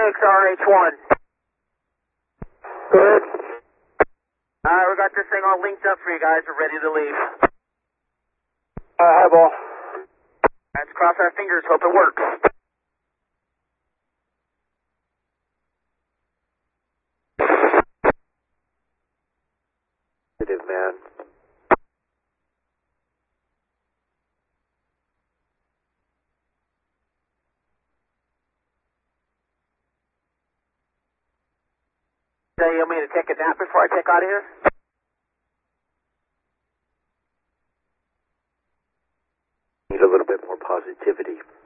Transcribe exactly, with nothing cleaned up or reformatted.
six R H one. Good. Alright, we got this thing all linked up for you guys. We're ready to leave. Uh, highball. Let's cross our fingers, hope it works. Positive, man. So you want me to take a nap before I take out of here? Need a little bit more positivity.